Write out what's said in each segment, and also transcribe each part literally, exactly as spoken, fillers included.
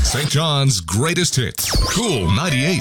Saint John's greatest hits. Cool ninety-eight.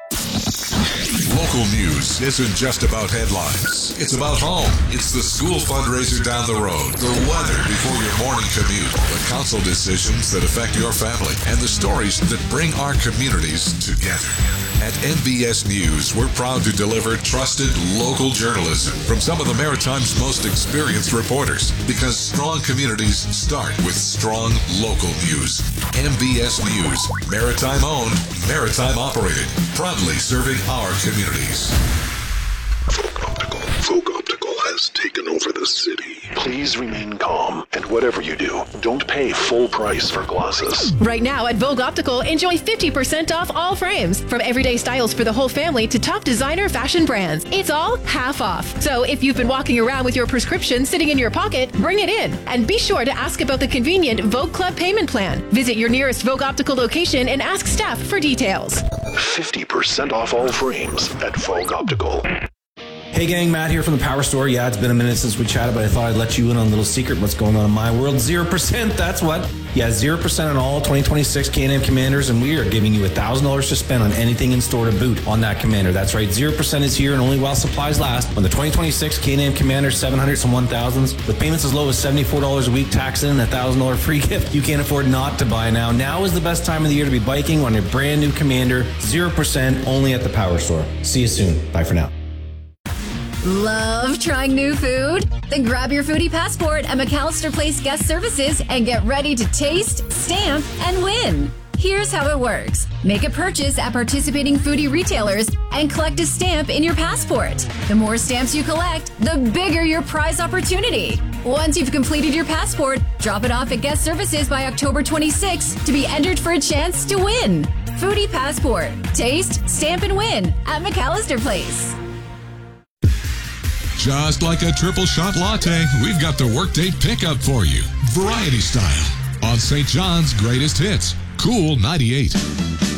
Local news isn't just about headlines. It's about home. It's the school fundraiser down the road, the weather before your morning commute, the council decisions that affect your family, and the stories that bring our communities together. At N B S News, we're proud to deliver trusted local journalism from some of the Maritime's most experienced reporters, because strong communities start with strong local news. N B S News, Maritime owned, Maritime operated, proudly serving our communities. Folk Optical. Folk Optical has taken over the city. Please remain calm, and whatever you do, don't pay full price for glasses. Right now at Vogue Optical, enjoy fifty percent off all frames. From everyday styles for the whole family to top designer fashion brands. It's all half off. So if you've been walking around with your prescription sitting in your pocket, bring it in. And be sure to ask about the convenient Vogue Club payment plan. Visit your nearest Vogue Optical location and ask staff for details. fifty percent off all frames at Vogue Optical. Hey gang, Matt here from the Power Store. Yeah, it's been a minute since we chatted, but I thought I'd let you in on a little secret what's going on in my world. zero percent, that's what. Yeah, zero percent on all twenty twenty-six K and M Commanders, and we are giving you one thousand dollars to spend on anything in store to boot on that Commander. That's right, zero percent is here and only while supplies last on the twenty twenty-six K and M Commander seven hundreds and one thousands. With payments as low as seventy-four dollars a week, tax in, and a one thousand dollars free gift. You can't afford not to buy now. Now is the best time of the year to be biking on your brand new Commander. zero percent only at the Power Store. See you soon. Bye for now. Love trying new food? Then grab your foodie passport at McAllister Place Guest Services and get ready to taste, stamp, and win. Here's how it works. Make a purchase at participating foodie retailers and collect a stamp in your passport. The more stamps you collect, the bigger your prize opportunity. Once you've completed your passport, drop it off at Guest Services by October twenty-sixth to be entered for a chance to win. Foodie Passport. Taste, stamp, and win at McAllister Place. Just like a triple shot latte, we've got the workday pickup for you. Variety style on Saint John's greatest hits. Cool ninety-eight.